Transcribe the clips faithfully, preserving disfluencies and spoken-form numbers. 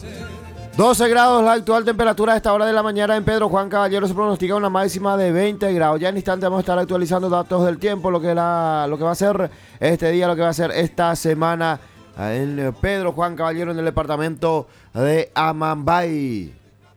doce grados la actual temperatura a esta hora de la mañana en Pedro Juan Caballero. Se pronostica una máxima de veinte grados. Ya en instante vamos a estar actualizando datos del tiempo, lo que, la, lo que va a ser este día, lo que va a ser esta semana en Pedro Juan Caballero, en el departamento de Amambay.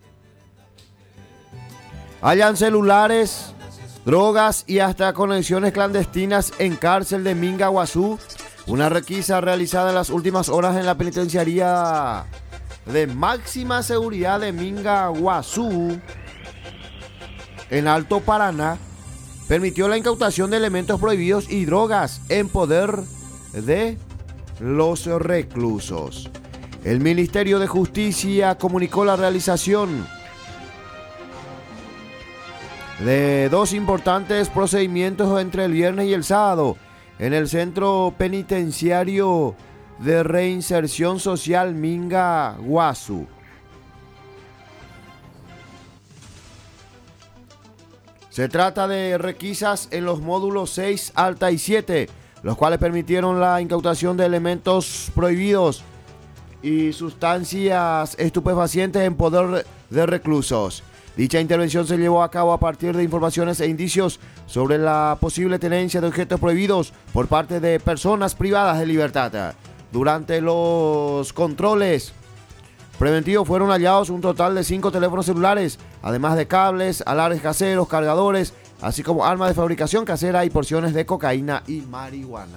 Hallan celulares, drogas y hasta conexiones clandestinas en cárcel de Minga, Guazú. Una requisa realizada en las últimas horas en la penitenciaría de máxima seguridad de Minga, Guazú, en Alto Paraná, permitió la incautación de elementos prohibidos y drogas en poder de los reclusos. El Ministerio de Justicia comunicó la realización de dos importantes procedimientos entre el viernes y el sábado en el Centro Penitenciario de Reinserción Social Minga, Guazú. Se trata de requisas en los módulos seis, Alta y siete, los cuales permitieron la incautación de elementos prohibidos y sustancias estupefacientes en poder de reclusos. Dicha intervención se llevó a cabo a partir de informaciones e indicios sobre la posible tenencia de objetos prohibidos por parte de personas privadas de libertad. Durante los controles preventivos fueron hallados un total de cinco teléfonos celulares, además de cables, alares caseros, cargadores, así como armas de fabricación casera y porciones de cocaína y marihuana.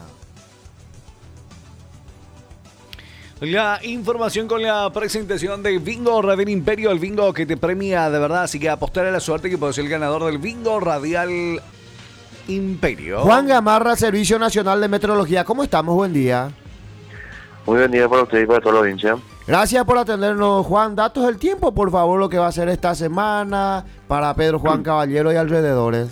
La información con la presentación de Bingo Radial Imperio, el bingo que te premia de verdad, así que apostar a la suerte que puede ser el ganador del Bingo Radial Imperio. Juan Gamarra, Servicio Nacional de Meteorología, ¿cómo estamos? Buen día. Muy buen día para usted y para toda la audiencia. Gracias por atendernos, Juan. Datos del tiempo, por favor, lo que va a ser esta semana para Pedro Juan Caballero y alrededores.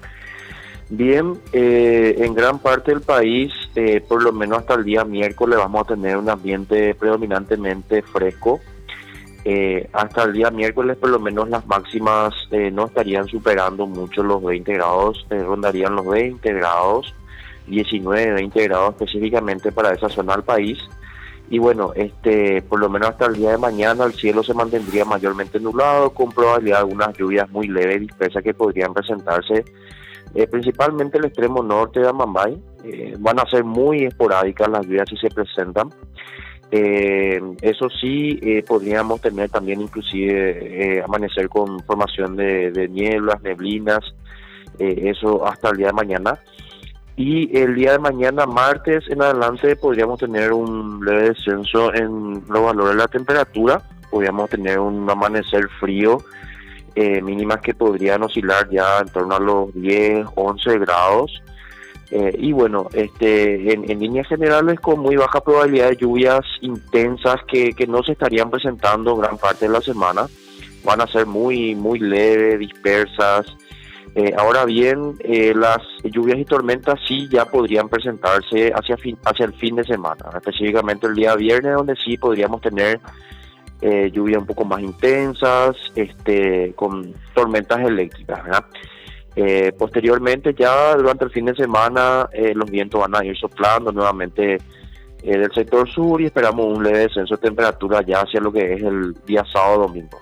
Bien, eh, en gran parte del país, eh, por lo menos hasta el día miércoles, vamos a tener un ambiente predominantemente fresco. Eh, hasta el día miércoles, por lo menos las máximas eh, no estarían superando mucho los veinte grados, eh, rondarían los veinte grados, diecinueve, veinte grados específicamente para esa zona del país. Y bueno, este, por lo menos hasta el día de mañana el cielo se mantendría mayormente nublado, con probabilidad de algunas lluvias muy leves y dispersas que podrían presentarse. Eh, principalmente el extremo norte de Amambay. Eh, van a ser muy esporádicas las lluvias si se presentan. Eh, eso sí, eh, podríamos tener también inclusive eh, amanecer con formación de, de nieblas, neblinas, eh, eso hasta el día de mañana. Y el día de mañana, martes en adelante, podríamos tener un leve descenso en los valores de la temperatura. Podríamos tener un amanecer frío, Eh, mínimas que podrían oscilar ya en torno a los diez, once grados. Eh, y bueno, este en, en líneas generales con muy baja probabilidad de lluvias intensas que, que no se estarían presentando gran parte de la semana. Van a ser muy, muy leves, dispersas. Eh, ahora bien, eh, las lluvias y tormentas sí ya podrían presentarse hacia, fin, hacia el fin de semana, específicamente el día viernes, donde sí podríamos tener Eh, lluvias un poco más intensas, este, con tormentas eléctricas, ¿verdad? Eh, posteriormente, ya durante el fin de semana, eh, los vientos van a ir soplando nuevamente eh, del sector sur y esperamos un leve descenso de temperatura ya hacia lo que es el día sábado domingo.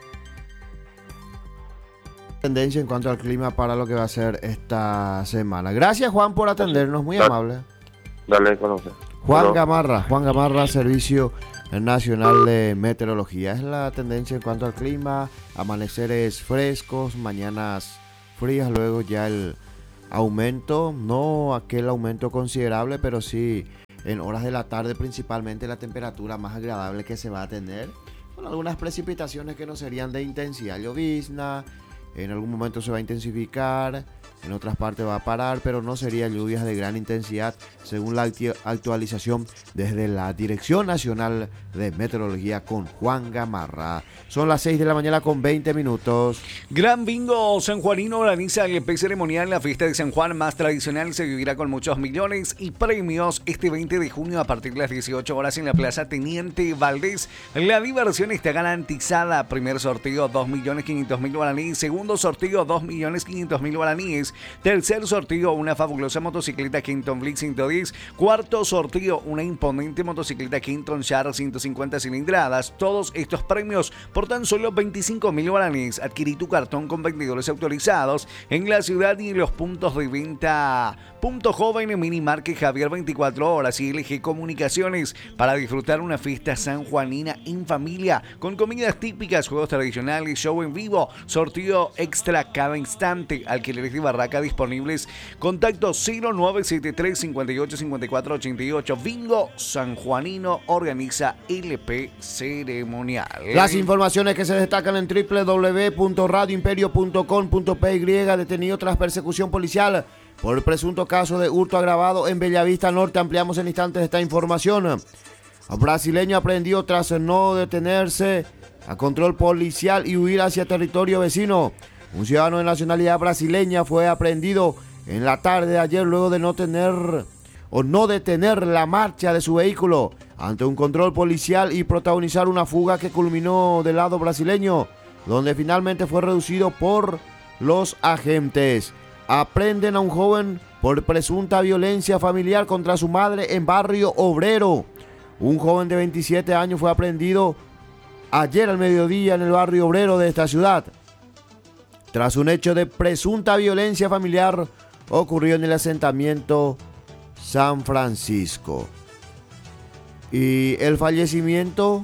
Tendencia en cuanto al clima para lo que va a ser esta semana. Gracias, Juan, por atendernos, muy Dale. amable. Dale, conoce. Juan Gamarra, Juan Gamarra, Servicio Nacional de Meteorología. Es la tendencia en cuanto al clima, amaneceres frescos, mañanas frías, luego ya el aumento, no aquel aumento considerable, pero sí en horas de la tarde principalmente la temperatura más agradable que se va a tener, con algunas precipitaciones que no serían de intensidad llovizna, en algún momento se va a intensificar, en otras partes va a parar, pero no serían lluvias de gran intensidad según la actualización desde la Dirección Nacional de Meteorología con Juan Gamarra. Son las seis de la mañana con veinte minutos. Gran Bingo Sanjuanino organiza el P ceremonial. La fiesta de San Juan más tradicional se vivirá con muchos millones y premios este veinte de junio a partir de las dieciocho horas en la Plaza Teniente Valdés. La diversión está garantizada. Primer sorteo dos millones quinientos mil guaraníes. Segundo Segundo sorteo, dos millones quinientos mil guaraníes. Tercer sorteo, una fabulosa motocicleta Kenton Blitz ciento diez. Cuarto sorteo, una imponente motocicleta Kenton Char ciento cincuenta cilindradas. Todos estos premios por tan solo veinticinco mil guaraníes. Adquirí tu cartón con vendedores autorizados en la ciudad y en los puntos de venta. Punto Joven, Minimarket Javier veinticuatro horas y L G Comunicaciones para disfrutar una fiesta sanjuanina en familia con comidas típicas, juegos tradicionales, show en vivo, sorteo extra cada instante, alquileres de barraca disponibles. Contacto cero nueve siete tres, cinco ocho, cinco cuatro, ocho ocho. Bingo Sanjuanino organiza L P Ceremonial. Las informaciones que se destacan en doble u doble u doble u punto radio imperio punto com punto p y, detenido tras persecución policial por el presunto caso de hurto agravado en Bellavista Norte. Ampliamos en instantes esta información. Brasileño aprendido tras no detenerse a control policial y huir hacia territorio vecino. Un ciudadano de nacionalidad brasileña fue aprehendido en la tarde de ayer luego de no tener o no detener la marcha de su vehículo ante un control policial y protagonizar una fuga que culminó del lado brasileño, donde finalmente fue reducido por los agentes. Aprenden a un joven por presunta violencia familiar contra su madre en Barrio Obrero. Un joven de veintisiete años fue aprehendido ayer al mediodía en el Barrio Obrero de esta ciudad, tras un hecho de presunta violencia familiar ocurrió en el asentamiento San Francisco. Y el fallecimiento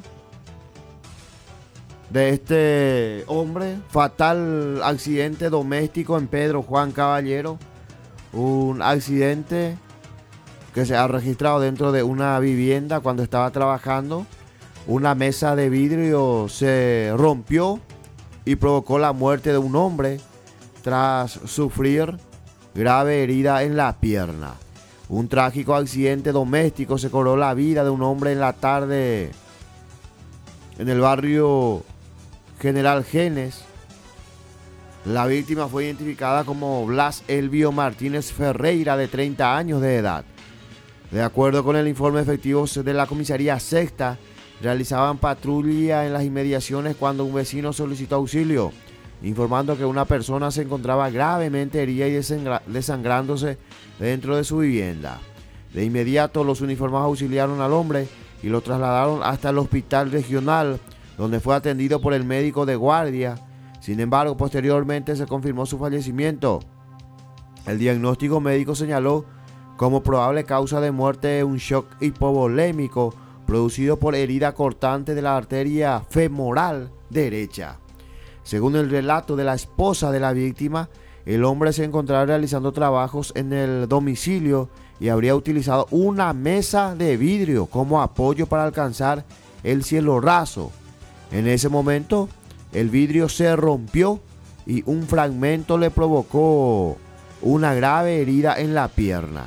de este hombre, fatal accidente doméstico en Pedro Juan Caballero, un accidente que se ha registrado dentro de una vivienda cuando estaba trabajando. Una mesa de vidrio se rompió y provocó la muerte de un hombre tras sufrir grave herida en la pierna. Un trágico accidente doméstico se cobró la vida de un hombre en la tarde en el barrio General Genes. La víctima fue identificada como Blas Elvio Martínez Ferreira, de treinta años de edad. De acuerdo con el informe, efectivos de la comisaría sexta realizaban patrulla en las inmediaciones cuando un vecino solicitó auxilio, informando que una persona se encontraba gravemente herida y desangrándose dentro de su vivienda. De inmediato, los uniformados auxiliaron al hombre y lo trasladaron hasta el hospital regional, donde fue atendido por el médico de guardia. Sin embargo, posteriormente se confirmó su fallecimiento. El diagnóstico médico señaló como probable causa de muerte un shock hipovolémico producido por herida cortante de la arteria femoral derecha. Según el relato de la esposa de la víctima, el hombre se encontraba realizando trabajos en el domicilio y habría utilizado una mesa de vidrio como apoyo para alcanzar el cielo raso. En ese momento, el vidrio se rompió y un fragmento le provocó una grave herida en la pierna.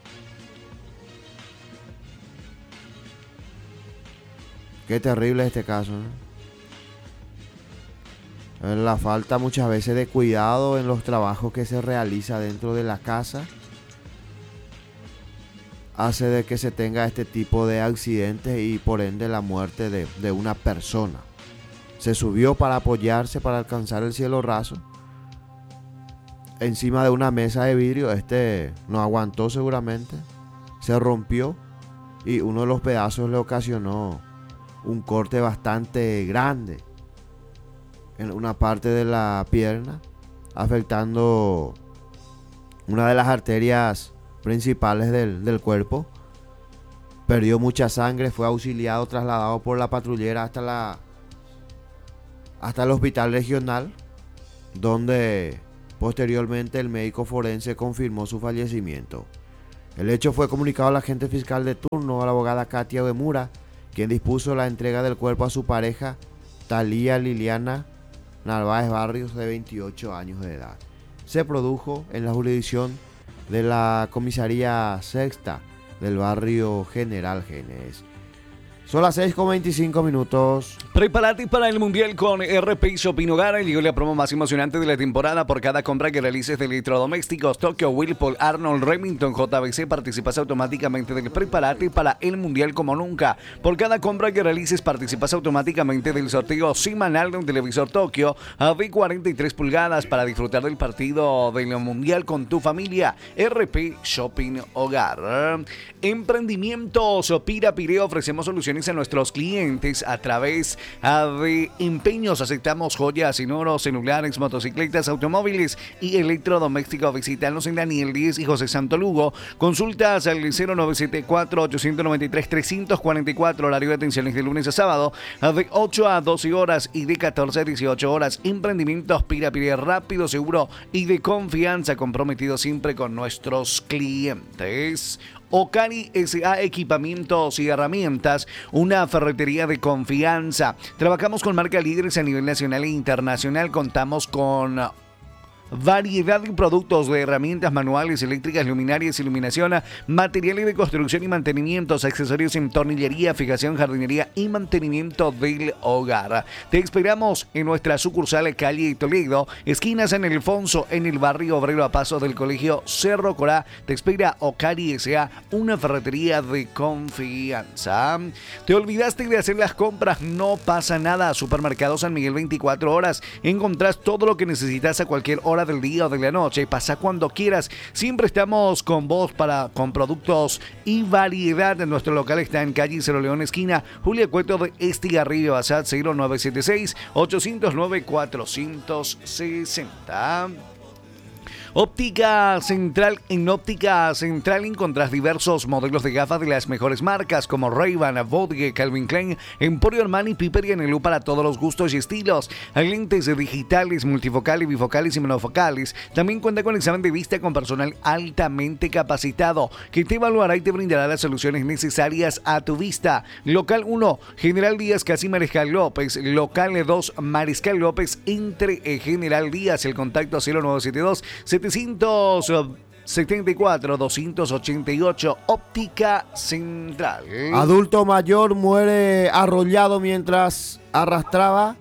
Qué terrible este caso, ¿no? La falta muchas veces de cuidado en los trabajos que se realiza dentro de la casa hace de que se tenga este tipo de accidentes y por ende la muerte de, de una persona. Se subió para apoyarse para alcanzar el cielo raso encima de una mesa de vidrio. Este no aguantó seguramente, se rompió y uno de los pedazos le ocasionó un corte bastante grande en una parte de la pierna, afectando una de las arterias principales del, del cuerpo. Perdió mucha sangre, fue auxiliado, trasladado por la patrullera hasta la hasta el hospital regional, donde posteriormente el médico forense confirmó su fallecimiento. El hecho fue comunicado al agente fiscal de turno, a la abogada Katia Uemura, quien dispuso la entrega del cuerpo a su pareja, Talía Liliana Narváez Barrios, de veintiocho años de edad. Se produjo en la jurisdicción de la comisaría sexta del barrio General Genes. Son las seis con veinticinco minutos. Prepárate para el Mundial con R P Shopping Hogar. Llegó la promo más emocionante de la temporada. Por cada compra que realices de electrodomésticos, Tokio, Whirlpool, Arnold, Remington, J B C, participas automáticamente del Prepárate para el Mundial como nunca. Por cada compra que realices, participas automáticamente del sorteo semanal de un televisor Tokio de cuarenta y tres pulgadas para disfrutar del partido del Mundial con tu familia. R P Shopping Hogar. Emprendimientos Pira Pireo. Ofrecemos soluciones a nuestros clientes a través de empeños. Aceptamos joyas en oro, celulares, motocicletas, automóviles y electrodomésticos. Visítanos en Daniel Díez y José Santo Lugo. Consultas al cero nueve siete cuatro, ocho nueve tres, tres cuatro cuatro. Horario de atenciones de lunes a sábado de ocho a doce horas y de catorce a dieciocho horas. Emprendimientos Pira Pira, rápido, seguro y de confianza, comprometido siempre con nuestros clientes. Ocari S A Equipamientos y Herramientas, una ferretería de confianza. Trabajamos con marcas líderes a nivel nacional e internacional. Contamos con variedad de productos de herramientas manuales, eléctricas, luminarias, iluminación, materiales de construcción y mantenimientos, accesorios en tornillería, fijación, jardinería y mantenimiento del hogar. Te esperamos en nuestra sucursal calle Toledo, esquina San Ildefonso, en el barrio obrero a paso del colegio Cerro Corá. Te espera Ocari S A, una ferretería de confianza. ¿Te olvidaste de hacer las compras? No pasa nada. Supermercado San Miguel, veinticuatro horas. Encontrás todo lo que necesitas a cualquier hora del día o de la noche. Pasa cuando quieras. Siempre estamos con vos para con productos y variedad. Nuestro local está en calle Cerro León, esquina Julia Cueto de Estigarribia. WhatsApp cero nueve siete seis, ocho cero nueve, cuatro seis cero. Óptica Central. En Óptica Central encontrás diversos modelos de gafas de las mejores marcas como Ray-Ban, Vogue, Calvin Klein, Emporio Armani, Piper y Anelú para todos los gustos y estilos. Hay lentes digitales, multifocales, bifocales y monofocales. También cuenta con examen de vista con personal altamente capacitado que te evaluará y te brindará las soluciones necesarias a tu vista. Local uno, General Díaz, casi Mariscal López. Local dos, Mariscal López, entre General Díaz. El contacto cero nueve siete dos, setecientos setenta y cuatro, doscientos ochenta y ocho. Óptica Central. Adulto mayor muere arrollado mientras arrastraba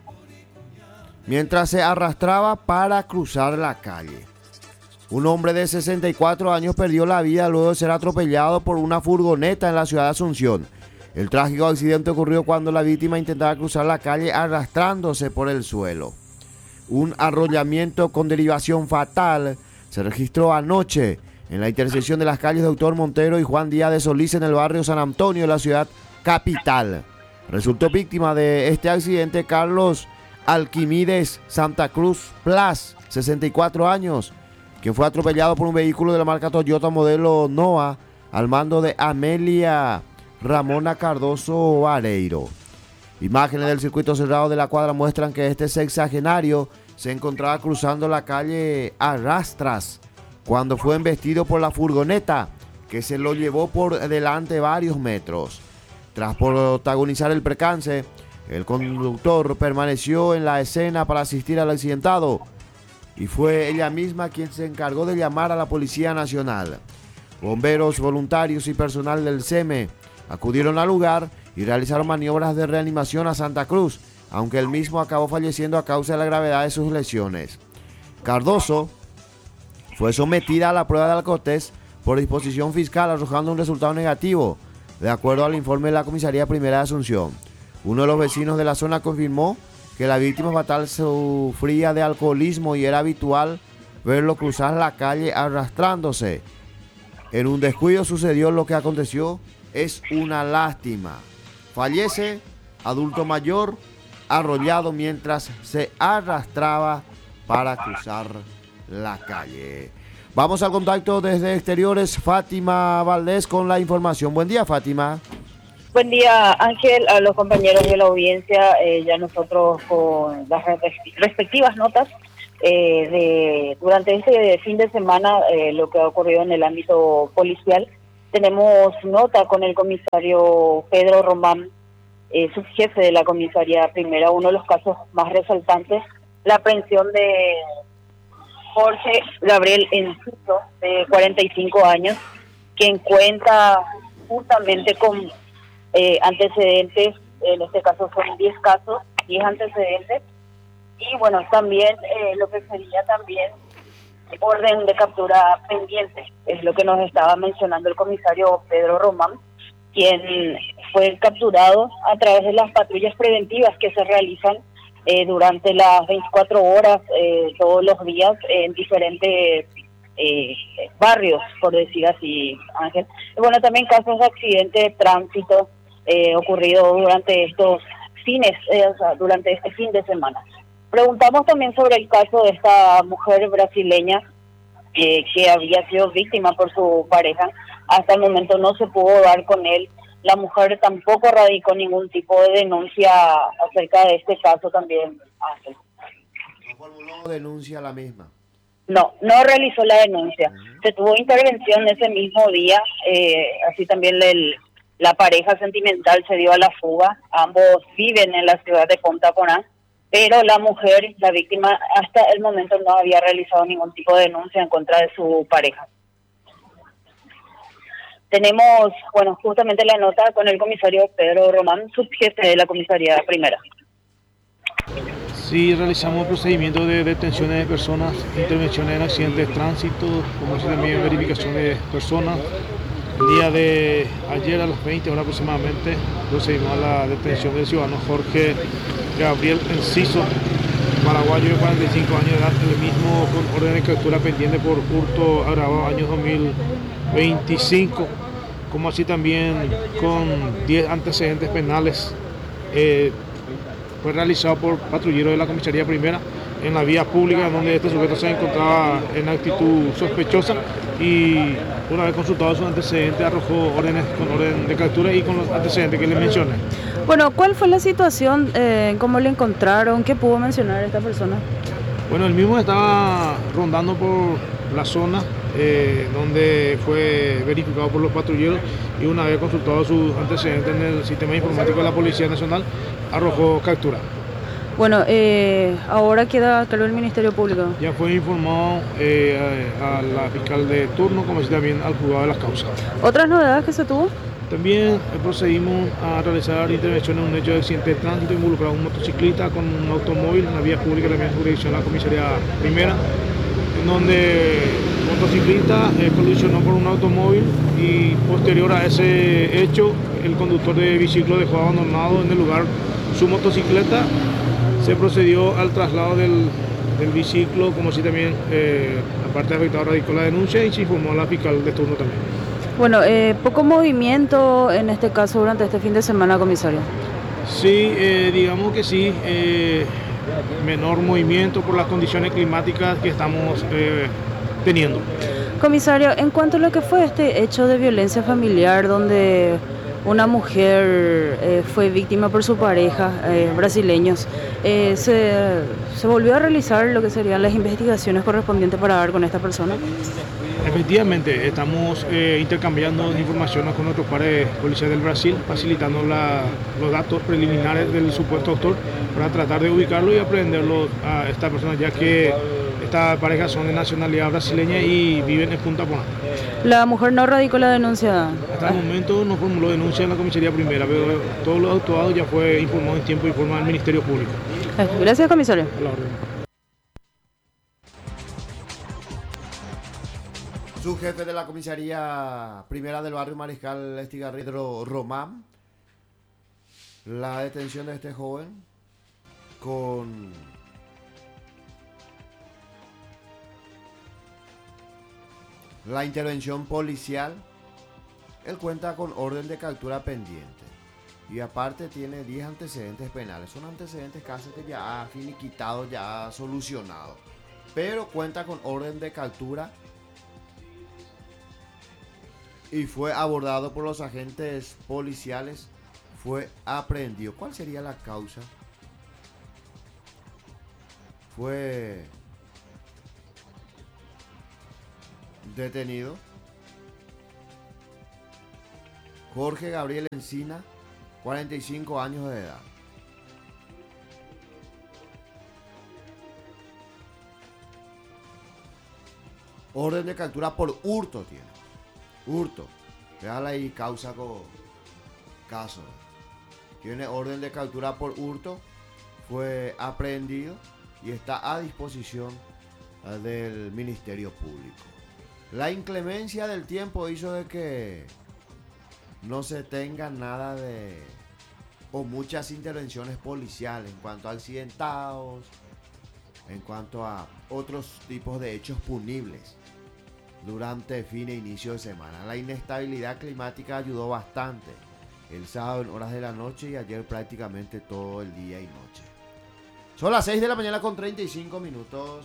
mientras se arrastraba para cruzar la calle. Un hombre de sesenta y cuatro años perdió la vida luego de ser atropellado por una furgoneta en la ciudad de Asunción. El trágico accidente ocurrió cuando la víctima intentaba cruzar la calle arrastrándose por el suelo. Un arrollamiento con derivación fatal se registró anoche en la intersección de las calles Doctor Montero y Juan Díaz de Solís en el barrio San Antonio de la ciudad capital. Resultó víctima de este accidente Carlos Alquimides Santa Cruz Plas, sesenta y cuatro años, que fue atropellado por un vehículo de la marca Toyota modelo Noah al mando de Amelia Ramona Cardoso Vareiro. Imágenes del circuito cerrado de la cuadra muestran que este sexagenario se encontraba cruzando la calle Arrastras cuando fue embestido por la furgoneta que se lo llevó por delante varios metros. Tras protagonizar el percance, el conductor permaneció en la escena para asistir al accidentado y fue ella misma quien se encargó de llamar a la Policía Nacional. Bomberos, voluntarios y personal del C E M E acudieron al lugar y realizaron maniobras de reanimación a Santa Cruz, aunque él mismo acabó falleciendo a causa de la gravedad de sus lesiones. Cardoso fue sometida a la prueba de alcotés por disposición fiscal, arrojando un resultado negativo, de acuerdo al informe de la Comisaría Primera de Asunción. Uno de los vecinos de la zona confirmó que la víctima fatal sufría de alcoholismo y era habitual verlo cruzar la calle arrastrándose. En un descuido sucedió lo que aconteció. Es una lástima. Fallece adulto mayor arrollado mientras se arrastraba para cruzar la calle. Vamos al contacto desde exteriores. Fátima Valdés con la información. Buen día, Fátima. Buen día, Ángel, a los compañeros de la audiencia. Eh, ya nosotros con las respectivas notas eh, de durante este fin de semana, eh, lo que ha ocurrido en el ámbito policial. Tenemos nota con el comisario Pedro Román, eh, subjefe de la comisaría primera. Uno de los casos más resaltantes, la aprehensión de Jorge Gabriel Enciso, de cuarenta y cinco años, quien cuenta justamente con eh, antecedentes, en este caso son diez casos, diez antecedentes, y bueno, también eh, lo que sería también orden de captura pendiente, es lo que nos estaba mencionando el comisario Pedro Román, quien fue capturado a través de las patrullas preventivas que se realizan eh, durante las veinticuatro horas, eh, todos los días, en diferentes eh, barrios, por decir así, Ángel. Y bueno, también casos de accidente de tránsito eh, ocurrido durante estos fines, eh, o sea, durante este fin de semana. Preguntamos también sobre el caso de esta mujer brasileña eh, que había sido víctima por su pareja. Hasta el momento no se pudo dar con él. La mujer tampoco radicó ningún tipo de denuncia acerca de este caso también. Ángel. ¿No formuló denuncia la misma? No, no realizó la denuncia. Uh-huh. Se tuvo intervención ese mismo día, eh, así también el, la pareja sentimental se dio a la fuga. Ambos viven en la ciudad de Punta Coná, pero la mujer, la víctima, hasta el momento no había realizado ningún tipo de denuncia en contra de su pareja. Tenemos, bueno, justamente la nota con el comisario Pedro Román, subjefe de la comisaría primera. Sí, realizamos procedimientos de detenciones de personas, intervenciones en accidentes de tránsito, como también verificación de personas. El día de ayer a las veinte horas aproximadamente procedimos a la detención del ciudadano Jorge Gabriel Enciso, paraguayo de cuarenta y cinco años de edad, el mismo con orden de captura pendiente por hurto agravado año dos mil veinticinco, como así también con diez antecedentes penales. Eh, fue realizado por patrulleros de la comisaría primera en la vía pública, donde este sujeto se encontraba en actitud sospechosa, y una vez consultado sus antecedentes arrojó órdenes con orden de captura y con los antecedentes que les mencioné. Bueno, ¿cuál fue la situación? Eh, ¿Cómo le encontraron? ¿Qué pudo mencionar esta persona? Bueno, el mismo estaba rondando por la zona eh, donde fue verificado por los patrulleros, y una vez consultado sus antecedentes en el sistema informático de la Policía Nacional, arrojó captura. Bueno, eh, ahora queda a cargo del Ministerio Público. Ya fue informado eh, a, a la fiscal de turno, como así también al juzgado de las causas. ¿Otras novedades que se tuvo? También eh, procedimos a realizar intervención en un hecho de accidente de tránsito involucrado un motociclista con un automóvil en la vía pública, también jurisdicción de la comisaría primera, en donde el motociclista eh, colisionó por un automóvil, y posterior a ese hecho el conductor de biciclo dejó abandonado en el lugar su motocicleta. Se procedió al traslado del, del biciclo, como así también eh, la parte afectada radicó la denuncia y se informó a la fiscal de turno también. Bueno, eh, poco movimiento en este caso durante este fin de semana, comisario. Sí, eh, digamos que sí, eh, menor movimiento por las condiciones climáticas que estamos eh, teniendo. Comisario, en cuanto a lo que fue este hecho de violencia familiar donde una mujer eh, fue víctima por su pareja, eh, brasileños, eh, se, ¿se volvió a realizar lo que serían las investigaciones correspondientes para dar con esta persona? Efectivamente, estamos eh, intercambiando informaciones con nuestros pares policiales del Brasil, facilitando la, los datos preliminares del supuesto autor para tratar de ubicarlo y aprenderlo a esta persona, ya que estas parejas son de nacionalidad brasileña y viven en Punta Coná. ¿La mujer no radicó la denuncia? Hasta el momento no formuló denuncia en la comisaría primera, pero todos los actuados ya fue informado en tiempo y forma del Ministerio Público. Gracias, comisario. A la orden. Su jefe de la comisaría primera del barrio Mariscal Estigarribia, Román, la detención de este joven con la intervención policial. Él cuenta con orden de captura pendiente y aparte tiene diez antecedentes penales. Son antecedentes casi que ya finiquitados, ya solucionados, pero cuenta con orden de captura y fue abordado por los agentes policiales, fue aprehendido. ¿Cuál sería la causa? Fue detenido Jorge Gabriel Encina, cuarenta y cinco años de edad. Orden de captura por hurto tiene. Hurto. Déjala ahí, causa con caso. Tiene orden de captura por hurto, fue aprehendido y está a disposición eh, del Ministerio Público. La inclemencia del tiempo hizo de que no se tenga nada de o muchas intervenciones policiales en cuanto a accidentados, en cuanto a otros tipos de hechos punibles durante fin e inicio de semana. La inestabilidad climática ayudó bastante el sábado en horas de la noche y ayer prácticamente todo el día y noche. Son las seis de la mañana con treinta y cinco minutos.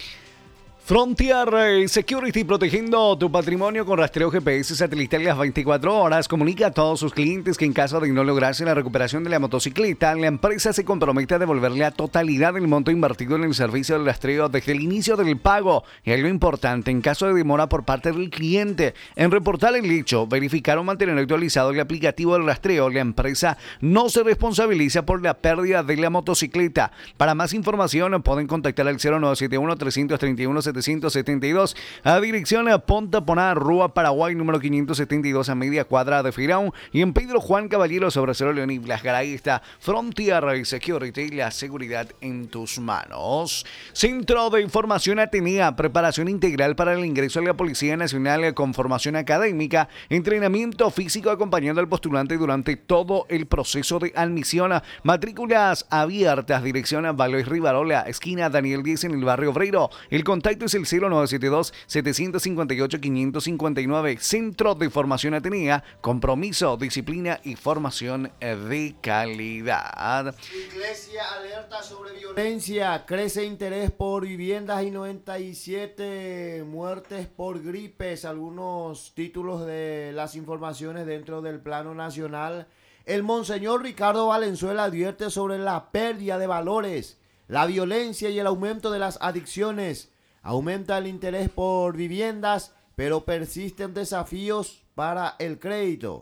Frontier Security, protegiendo tu patrimonio con rastreo G P S satelital las veinticuatro horas, comunica a todos sus clientes que en caso de no lograrse la recuperación de la motocicleta, la empresa se compromete a devolverle la totalidad del monto invertido en el servicio de rastreo desde el inicio del pago. Y es lo importante, en caso de demora por parte del cliente en reportar el hecho, verificar o mantener actualizado el aplicativo del rastreo, la empresa no se responsabiliza por la pérdida de la motocicleta. Para más información pueden contactar al cero nueve siete uno, tres tres uno, setecientos setenta y dos a dirección a Ponta Poná, Rúa Paraguay, número quinientos setenta y dos, a media cuadra de Firón, y en Pedro Juan Caballero sobre Cerro León y Blas Garay está Frontier Security, la seguridad en tus manos. Centro de Formación Atenea, preparación integral para el ingreso a la Policía Nacional con formación académica, entrenamiento físico acompañando al postulante durante todo el proceso de admisión. Matrículas abiertas, dirección a Valois Rivarola, esquina Daniel diez en el barrio Obrero. El contacto es el cero nueve siete dos, siete cinco ocho, cinco cinco nueve. Centro de Formación Atenea, compromiso, disciplina y formación de calidad. Iglesia alerta sobre violencia, crece interés por viviendas y noventa y siete muertes por gripes. Algunos títulos de las informaciones dentro del plano nacional. El monseñor Ricardo Valenzuela advierte sobre la pérdida de valores, la violencia y el aumento de las adicciones. Aumenta el interés por viviendas, pero persisten desafíos para el crédito.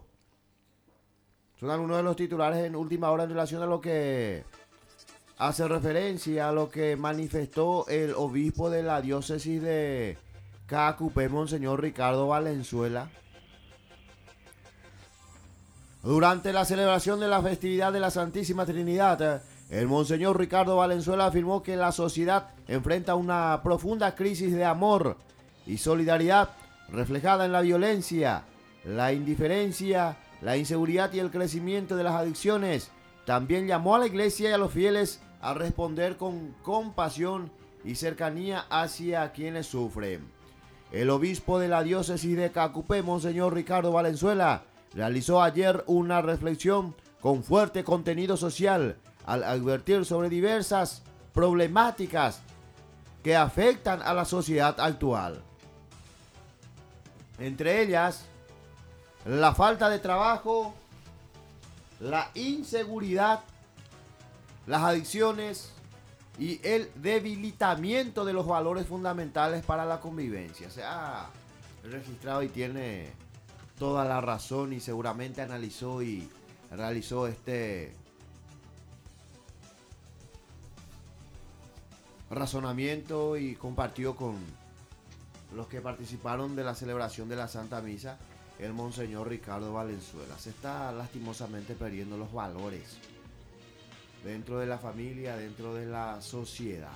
Son algunos de los titulares en última hora en relación a lo que hace referencia a lo que manifestó el obispo de la diócesis de Caacupé, monseñor Ricardo Valenzuela, durante la celebración de la festividad de la Santísima Trinidad. El monseñor Ricardo Valenzuela afirmó que la sociedad enfrenta una profunda crisis de amor y solidaridad reflejada en la violencia, la indiferencia, la inseguridad y el crecimiento de las adicciones. También llamó a la iglesia y a los fieles a responder con compasión y cercanía hacia quienes sufren. El obispo de la diócesis de Caacupé, monseñor Ricardo Valenzuela, realizó ayer una reflexión con fuerte contenido social al advertir sobre diversas problemáticas que afectan a la sociedad actual. Entre ellas, la falta de trabajo, la inseguridad, las adicciones y el debilitamiento de los valores fundamentales para la convivencia. Se ha registrado y tiene toda la razón y seguramente analizó y realizó este razonamiento y compartió con los que participaron de la celebración de la Santa Misa el monseñor Ricardo Valenzuela. Se está lastimosamente perdiendo los valores dentro de la familia, dentro de la sociedad,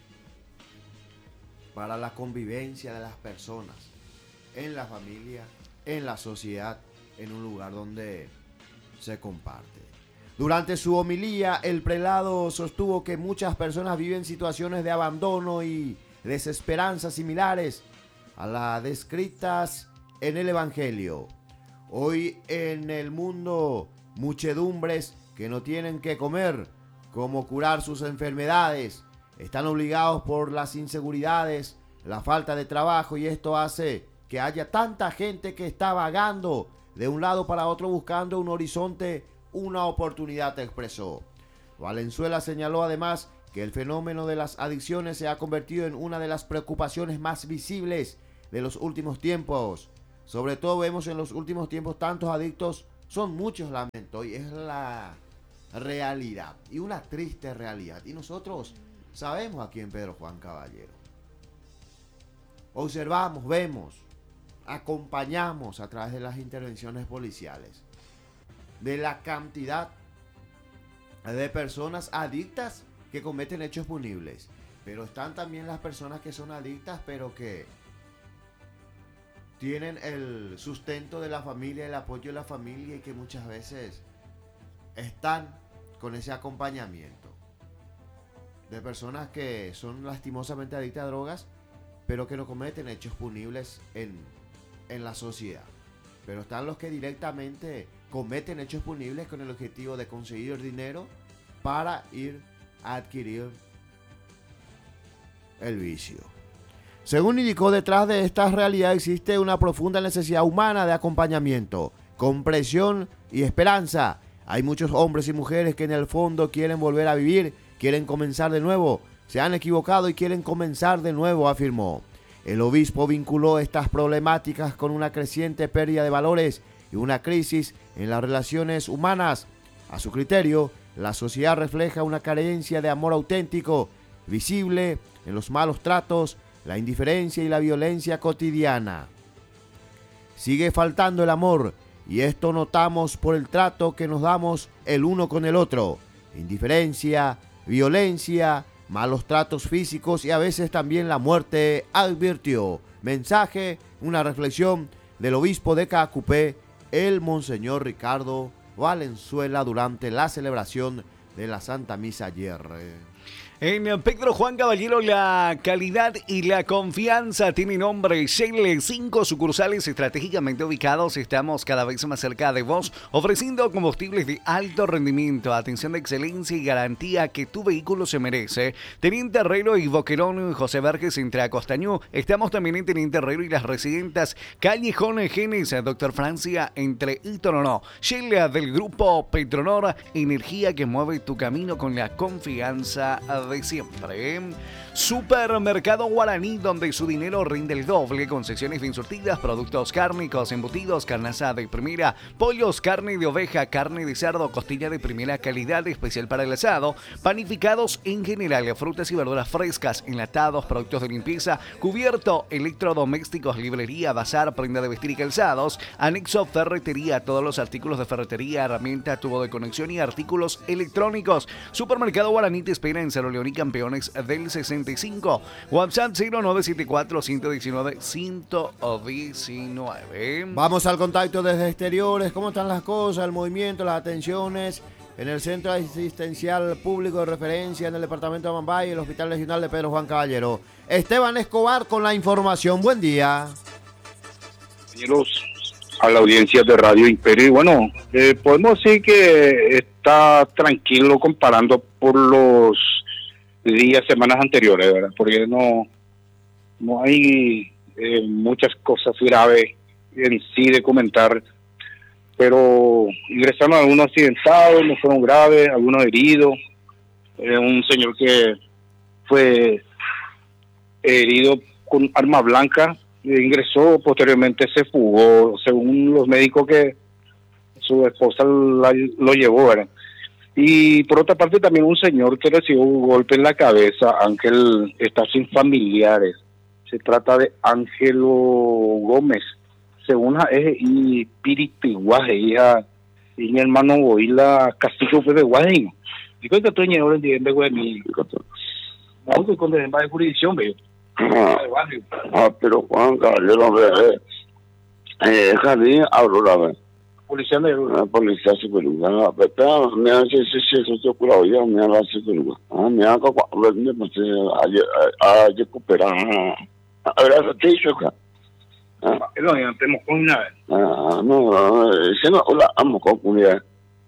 para la convivencia de las personas en la familia, en la sociedad, en un lugar donde se comparte. Durante su homilía, el prelado sostuvo que muchas personas viven situaciones de abandono y desesperanza similares a las descritas en el Evangelio. Hoy en el mundo, muchedumbres que no tienen que comer, cómo curar sus enfermedades, están obligados por las inseguridades, la falta de trabajo, y esto hace que haya tanta gente que está vagando de un lado para otro buscando un horizonte, una oportunidad, expresó. Valenzuela señaló además que el fenómeno de las adicciones se ha convertido en una de las preocupaciones más visibles de los últimos tiempos. Sobre todo vemos en los últimos tiempos tantos adictos, son muchos, lamento, y es la realidad, y una triste realidad. Y nosotros sabemos aquí en Pedro Juan Caballero. Observamos, vemos, acompañamos a través de las intervenciones policiales de la cantidad de personas adictas que cometen hechos punibles. Pero están también las personas que son adictas, pero que tienen el sustento de la familia, el apoyo de la familia, y que muchas veces están con ese acompañamiento de personas que son lastimosamente adictas a drogas, pero que no cometen hechos punibles en, en la sociedad. Pero están los que directamente cometen hechos punibles con el objetivo de conseguir dinero para ir a adquirir el vicio. Según indicó, detrás de esta realidad existe una profunda necesidad humana de acompañamiento, comprensión y esperanza. Hay muchos hombres y mujeres que en el fondo quieren volver a vivir, quieren comenzar de nuevo, se han equivocado y quieren comenzar de nuevo, afirmó. El obispo vinculó estas problemáticas con una creciente pérdida de valores y una crisis en las relaciones humanas. A su criterio, la sociedad refleja una carencia de amor auténtico, visible en los malos tratos, la indiferencia y la violencia cotidiana. Sigue faltando el amor, y esto notamos por el trato que nos damos el uno con el otro. Indiferencia, violencia, malos tratos físicos y a veces también la muerte, advirtió. Mensaje, una reflexión del obispo de Caacupé, el monseñor Ricardo Valenzuela, durante la celebración de la Santa Misa ayer. En Pedro Juan Caballero, la calidad y la confianza tiene nombre. Shell, cinco sucursales estratégicamente ubicados. Estamos cada vez más cerca de vos, ofreciendo combustibles de alto rendimiento, atención de excelencia y garantía que tu vehículo se merece. Teniente Herrero y Boquerón, José Verges, entre Acostañú. Estamos también en Teniente Herrero y las Residentas, Callejón Genes, Doctor Francia, entre Itoronó. Shell del grupo Petronor, energía que mueve tu camino con la confianza de siempre. Supermercado Guaraní, donde su dinero rinde el doble, con secciones bien surtidas, productos cárnicos, embutidos, carne asada de primera, pollos, carne de oveja, carne de cerdo, costilla de primera calidad, especial para el asado, panificados en general, frutas y verduras frescas, enlatados, productos de limpieza, cubierto, electrodomésticos, librería, bazar, prenda de vestir y calzados, anexo ferretería, todos los artículos de ferretería, herramienta, tubo de conexión y artículos electrónicos. Supermercado Guaraní te espera en Cerro León y Campeones del sesenta y cinco. WhatsApp cero nueve siete cuatro, uno uno nueve, uno uno nueve. Vamos al contacto desde exteriores. ¿Cómo están las cosas, el movimiento, las atenciones en el Centro Asistencial Público de Referencia en el departamento de Amambay y el Hospital Regional de Pedro Juan Caballero? Esteban Escobar con la información. Buen día. Compañeros, a la audiencia de Radio Imperio, y bueno, eh, podemos decir que está tranquilo comparando por los días, semanas anteriores, ¿verdad? Porque no, no hay eh, muchas cosas graves en sí de comentar, pero ingresaron algunos accidentados, no fueron graves, algunos heridos, eh, un señor que fue herido con arma blanca, ingresó, posteriormente se fugó, según los médicos que su esposa la, lo llevó, ¿verdad? Y por otra parte también un señor que recibió un golpe en la cabeza. Ángel está sin familiares, se trata de Ángelo Gómez, según la es y Piripiguaje, hija y mi hermano Boila Castillo Pepe Guajín. Y que estoy en el día de Guajín, no que con de jurisdicción, veo. Ah, pero Juan Caballero, eh, eh, Jardín Aurora, Policía de la policía psicóloga, pero me hace ese socio curado ya, me hace psicóloga. Ah, me hago me pues a recuperar. Ahora te dicho acá. Ah, no, ya tenemos con nada. Ah, no, se no la amo con cuidado.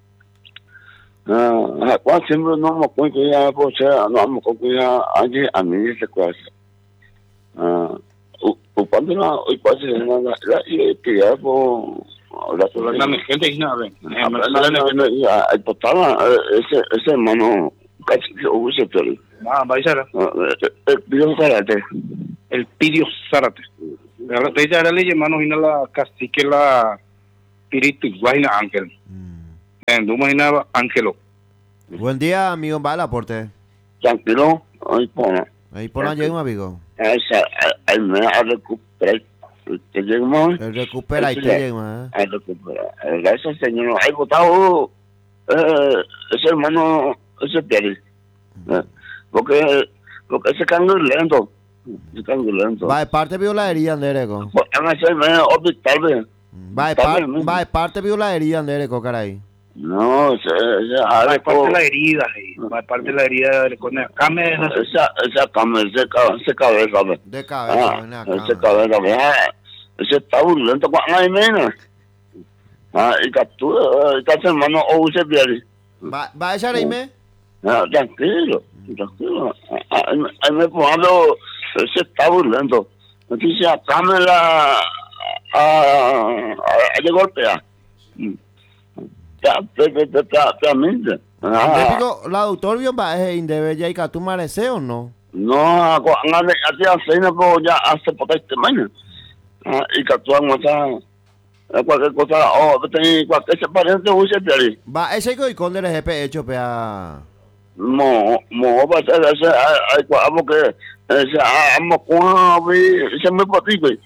Ah, cuando siempre no me cuento ya, pues no amo con cuidado, allí a mí se cuesta. Ah, o cuando no, hoy pasa nada, y que ya pues la gente es nada, el portal ese ese hermano casi que usa pero ah Baizara el Pidio Zárate el Pidio Zárate la bella era le hermano y la cacique la Pirito Guayna Ángel en tú imaginaba Ángelo. Buen día, amigo, va el aporte. Tranquilo, ahí pone ahí por allá un amigo esa el me ha recuperado que lleguemos. El recupera y Ese- te llega. ¿eh? Ay, recupera. Gracias, señor. Hay votado eh, ese hermano, ese Pérez. Eh, porque, porque ese cambio es lento. Ese cambio es lento. Va de parte violadería, Andereco. Pues, van a hacerme hospital, ve. Va de, par, va de parte violadería, Andereco, caray. No, ese, ese Va de Aleco, parte de la herida, sí. Va de parte de la herida de con el came de la- esa, esa cama, ese, ca- ese cabeza, ve. De cabeza, Ah, ven acá. ese cabeza, ve. Ah, ese está burlento con la mena. Ah, y captura, y casi hermano, o ese Pérez. Va, va a echar ahí me. Ah, tranquilo, tranquilo. Ah, Ahí me- ahí me pongo, se está burlando. Entonces acá me la a, a, a, de golpear. Mm. Ya, te, te, te, te, te minte. Ah, Típico, la doctor vio va a indebe ya y que tú marece o no. no, hago así hace pero ya hace por este mañana. Ah, y que tú hagas cualquier cosa, o cualquier se parece use de Va, ese que con del G P hecho pea. No, no, va a ser ese, hay algo que ese, amo con se me potí.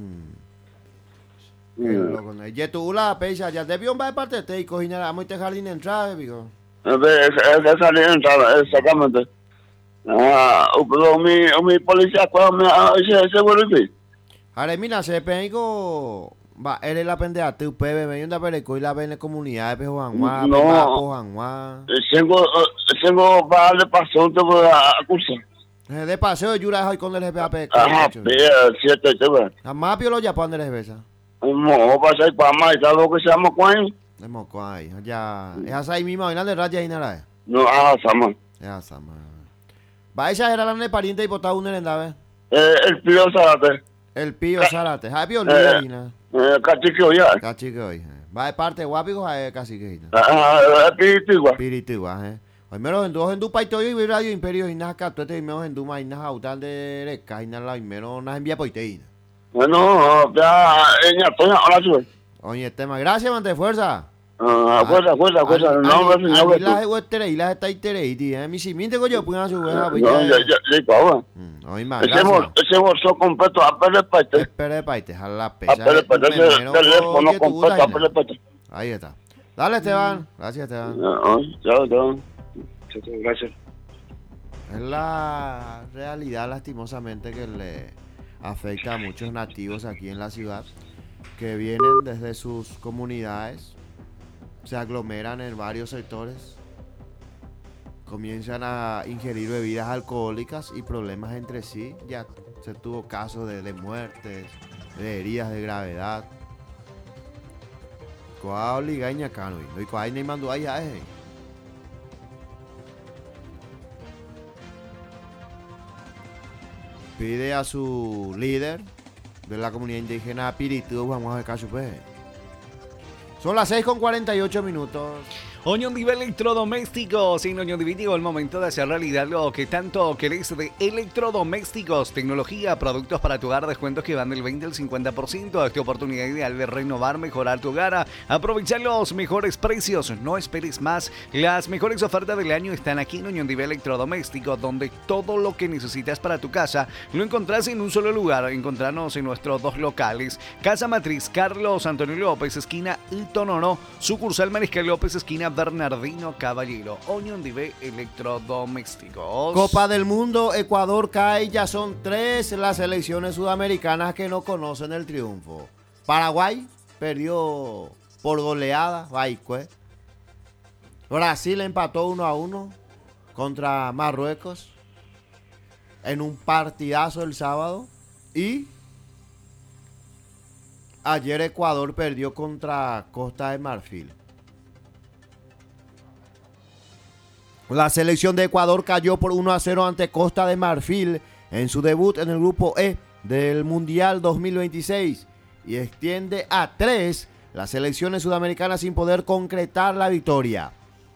Y tú la pecha, ya te vio va de parte de te y cogina muy te jardín entrada, digo. Esa salida entrada, exactamente. Ah, pero mi, mi policía, cuando me ese, ese vuelve. Ahora, mira, se pego. Va, él es la pendeja, tu pebe, me yunda pereco y la ven en comunidad de Juan Juan, No. Juan Juan. Tengo, tengo para darle paso, te voy a acusar. De paseo de Yura hoy con el G P A P. Ajá, pero, siete, te voy. Jamás piolo ya para el G P A. No, pasa para más, ¿sabes lo que se llama cuál? De moco ahí, ya. Es ahí mismo, y de raya y nada. No, ah, Sama. Es esa, va, esa era la de pariente y botaba un herendave. Eh, el pío Zárate. El pío Zárate. Ja, pío Eh, Lina. eh, cachique ya. Cachique hoy. Va de parte guapico, ja, casi que. Ah, el pío igual. Pirituba, eh. Hoy me los enduos en du paito y radio imperio y nada tú te me en du más nada autal de reca y nada y menos nada envía poiteína. Bueno, ya, ella, toña, ahora sube. Oye, tema, gracias, mante fuerza. Ah, fuerza, fuerza, fuerza. No, no, no, señor. las de tere y las está y tere y tío, mi si miente coño pueden su buena No, ya, ya, ya, cabrón. Hoy más, Ese bolso, ese bolso completo, a perder parte. Espera de paite, jala la A pesa. perder parte, ese teléfono completo, a perder parte. Ahí está. Dale, Esteban. Gracias, Esteban. Chao, chao. Gracias. Es la realidad, lastimosamente, que le afecta a muchos nativos aquí en la ciudad que vienen desde sus comunidades, se aglomeran en varios sectores, comienzan a ingerir bebidas alcohólicas y problemas entre sí. Ya se tuvo casos de, de muertes, de heridas de gravedad. ¿Cuál ligaña cano? ¿Y cuál ni mandó allá? Pide a su líder de la comunidad indígena Piritu, vamos a ver caso pues. Son las seis con cuarenta y ocho minutos. Oñondive Electrodomésticos. En Oñondive llegó el momento de hacer realidad lo que tanto querés de electrodomésticos, tecnología, productos para tu hogar, descuentos que van del veinte al cincuenta por ciento. Esta oportunidad ideal de renovar, mejorar tu hogar. Aprovechar los mejores precios. No esperes más. Las mejores ofertas del año están aquí en Oñondive Electrodomésticos, donde todo lo que necesitas para tu casa lo encontrás en un solo lugar. Encontrarnos en nuestros dos locales. Casa Matriz Carlos Antonio López, esquina Itonono. Sucursal Mariscal López, esquina Bernardino Caballero. Oñondive Electrodomésticos. Copa del Mundo, Ecuador cae, ya son tres las selecciones sudamericanas que no conocen el triunfo. Paraguay perdió por goleada, Baicue. Brasil empató uno a uno contra Marruecos en un partidazo el sábado. Y ayer Ecuador perdió contra Costa de Marfil. La selección de Ecuador cayó por uno a cero ante Costa de Marfil en su debut en el grupo E del Mundial dos mil veintiséis y extiende a tres las selecciones sudamericanas sin poder concretar la victoria.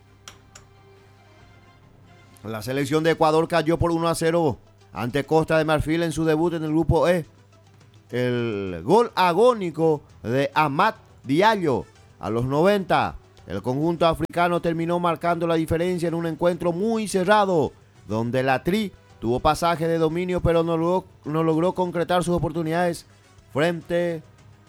La selección de Ecuador cayó por uno a cero ante Costa de Marfil en su debut en el grupo E. El gol agónico de Amad Diallo a los noventa. El conjunto africano terminó marcando la diferencia en un encuentro muy cerrado, donde la Tri tuvo pasaje de dominio pero no logró, no logró concretar sus oportunidades frente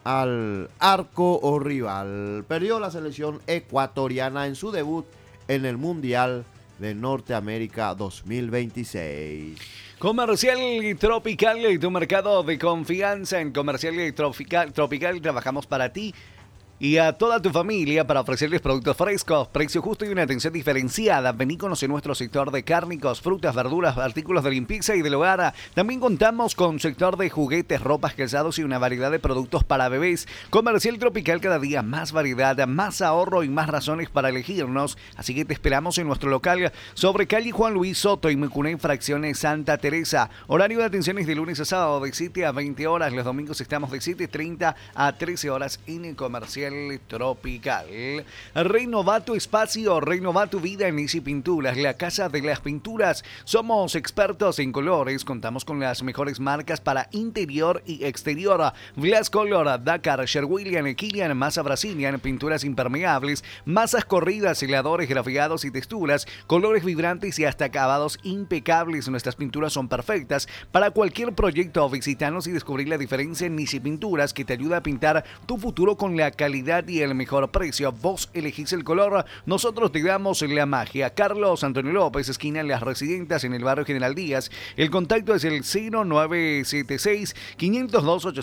al arco o rival. Perdió la selección ecuatoriana en su debut en el Mundial de Norteamérica dos mil veintiséis. Comercial Tropical, tu mercado de confianza. En Comercial Tropical, Tropical trabajamos para ti y a toda tu familia para ofrecerles productos frescos, precio justo y una atención diferenciada. Vení a conocer nuestro sector de cárnicos, frutas, verduras, artículos de limpieza y del hogar. También contamos con sector de juguetes, ropas, calzados y una variedad de productos para bebés. Comercial Tropical, cada día más variedad, más ahorro y más razones para elegirnos. Así que te esperamos en nuestro local sobre calle Juan Luis Soto y Mucuné, fracciones Santa Teresa. Horario de atenciones de lunes a sábado de siete a veinte horas. Los domingos estamos de siete treinta a trece horas en el Comercial Tropical. Renová tu espacio, renová tu vida en Easy Pinturas, la casa de las pinturas. Somos expertos en colores, contamos con las mejores marcas para interior y exterior. Glass Color, Dakar, Sherwillian, Kilian, masa Brazilian, pinturas impermeables, masas corridas, heladores, grafiados y texturas, colores vibrantes y hasta acabados impecables. Nuestras pinturas son perfectas para cualquier proyecto. Visítanos y descubrir la diferencia en Easy Pinturas, que te ayuda a pintar tu futuro con la calidad y el mejor precio. Vos elegís el color, nosotros te damos la magia. Carlos Antonio López, esquina Las Residentas, en el barrio General Díaz. El contacto es el cero nueve siete seis, cinco cero dos, ocho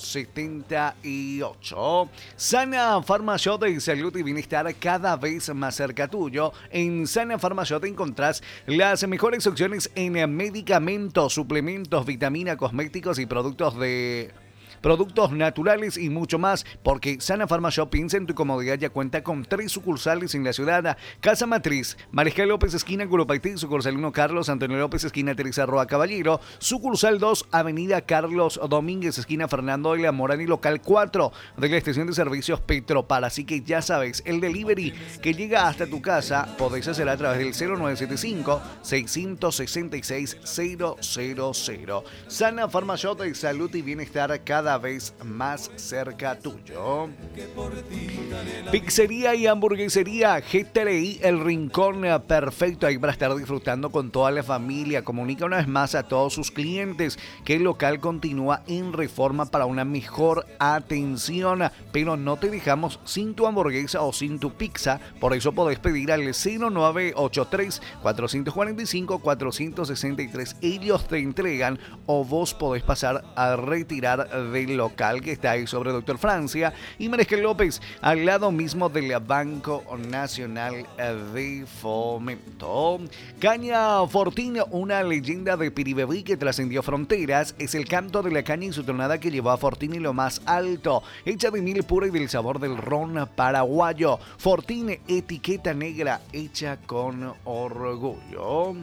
siete ocho. Sana Pharma Shop, de salud y bienestar cada vez más cerca tuyo. En Sana Pharma Shop encontrás las mejores opciones en medicamentos, suplementos, vitamina, cosméticos y productos de... productos naturales y mucho más, porque Sana Pharma Shop piensa en tu comodidad. Ya cuenta con tres sucursales en la ciudad: Casa Matriz, Mariscal López, esquina Curupaití; sucursal uno, Carlos Antonio López, esquina Teresa Roa Caballero; sucursal dos, Avenida Carlos Domínguez, esquina Fernando de la Morán; y local cuatro de la estación de servicios Petropar. Así que ya sabes, el delivery que llega hasta tu casa podés hacer a través del cero nueve siete cinco, seis seis seis, cero cero cero. Sana Pharma Shop, de salud y bienestar cada vez más cerca tuyo. Pizzería y hamburguesería G T L I, el rincón perfecto ahí para estar disfrutando con toda la familia. Comunica una vez más a todos sus clientes que el local continúa en reforma para una mejor atención, pero no te dejamos sin tu hamburguesa o sin tu pizza. Por eso podés pedir al cero nueve ocho tres, cuatro cuatro cinco, cuatro seis tres. Ellos te entregan, o vos podés pasar a retirar del local que está ahí sobre Doctor Francia y Mariscal López, al lado mismo del Banco Nacional de Fomento. Caña Fortín, una leyenda de Piribebí que trascendió fronteras, es el canto de la caña y su tonada que llevó a Fortín y lo más alto, hecha de miel pura y del sabor del ron paraguayo. Fortín, etiqueta negra, hecha con orgullo.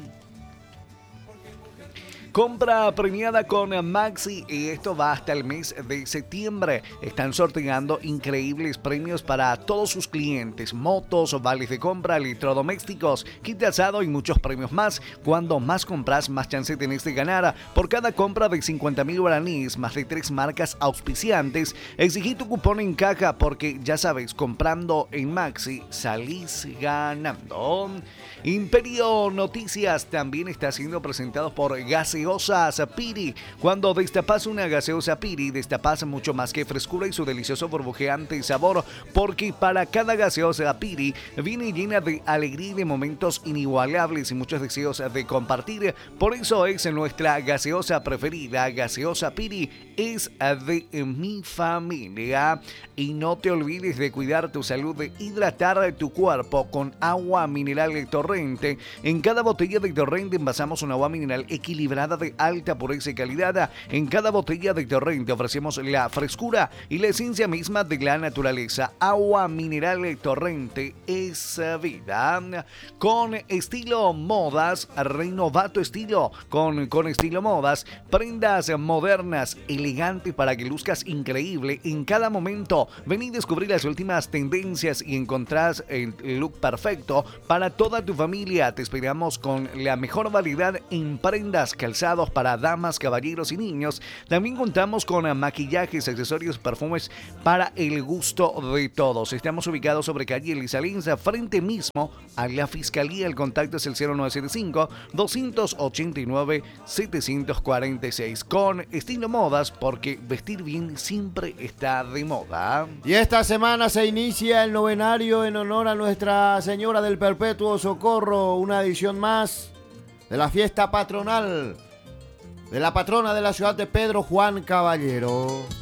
Compra premiada con Maxi, y esto va hasta el mes de septiembre. Están sorteando increíbles premios para todos sus clientes: motos, vales de compra, electrodomésticos, kit asado y muchos premios más. Cuando más compras, más chance tenés de ganar. Por cada compra de cincuenta mil guaraníes, más de tres marcas auspiciantes, exigí tu cupón en caja, porque ya sabes, comprando en Maxi salís ganando. Imperio Noticias también está siendo presentado por Gaseosas Piri. Cuando destapas una gaseosa Piri, destapas mucho más que frescura y su delicioso burbujeante sabor, porque para cada gaseosa Piri viene llena de alegría y de momentos inigualables y muchos deseos de compartir. Por eso es nuestra gaseosa preferida. Gaseosa Piri es de mi familia. Y no te olvides de cuidar tu salud, de hidratar tu cuerpo con agua mineral Torrente. En cada botella de Torrente envasamos un agua mineral equilibrada de alta pureza y calidad. En cada botella de Torrente ofrecemos la frescura y la esencia misma de la naturaleza. Agua mineral Torrente es vida. Con estilo modas, renová tu estilo. Con, con estilo modas, prendas modernas, elegantes para que luzcas increíble en cada momento. Vení a descubrir las últimas tendencias y encontrás el look perfecto para toda tu familia. Te esperamos con la mejor variedad en prendas, calzados calzados para damas, caballeros y niños. También contamos con maquillajes, accesorios, perfumes para el gusto de todos. Estamos ubicados sobre calle Elisa Linza, frente mismo a la Fiscalía. El contacto es el cero nueve siete cinco, dos ocho nueve, siete cuatro seis. Con Estilo Modas, porque vestir bien siempre está de moda. Y esta semana se inicia el novenario en honor a Nuestra Señora del Perpetuo Socorro, una edición más de la fiesta patronal de la patrona de la ciudad de Pedro Juan Caballero.